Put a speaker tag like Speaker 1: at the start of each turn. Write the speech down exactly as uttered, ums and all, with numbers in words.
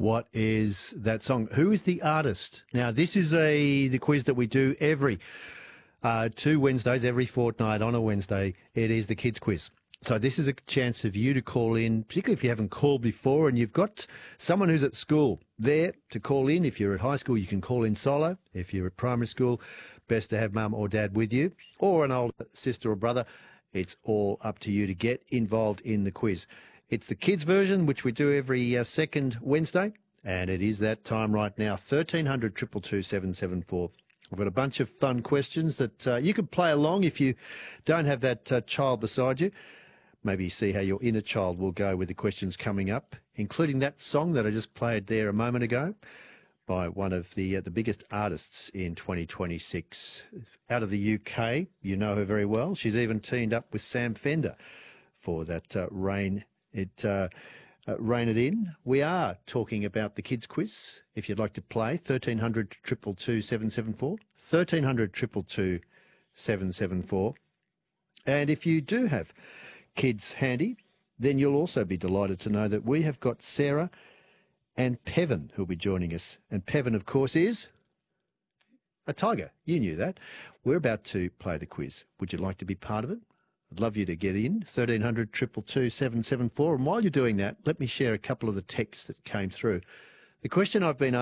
Speaker 1: What is that song? Who is the artist? Now, this is a the quiz that we do every uh, two Wednesdays, every fortnight on a Wednesday. It is the kids quiz. So this is a chance of you to call in, particularly if you haven't called before and you've got someone who's at school there to call in. If you're at high school, you can call in solo. If you're at primary school, best to have mum or dad with you, or an older sister or brother. It's all up to you to get involved in the quiz. It's the kids version, which we do every uh, second Wednesday, and it is that time right now, thirteen hundred, two two two, seven seven four. We've got a bunch of fun questions that uh, you could play along if you don't have that uh, child beside you. Maybe see how your inner child will go with the questions coming up, including that song that I just played there a moment ago by one of the uh, the biggest artists in twenty twenty-six. Out of the U K, you know her very well. She's even teamed up with Sam Fender for that uh, Rain It uh, uh, Rain It In. We are talking about the kids quiz. If you'd like to play, thirteen hundred, two two two, seven seven four, thirteen hundred, two two two, seven seven four. And if you do have kids handy, then you'll also be delighted to know that we have got Sarah and Pevan who'll be joining us. And Pevan, of course, is a tiger. You knew that. We're about to play the quiz. Would you like to be part of it? I'd love you to get in, thirteen hundred, two two two, seven seven four. And while you're doing that, let me share a couple of the texts that came through. The question I've been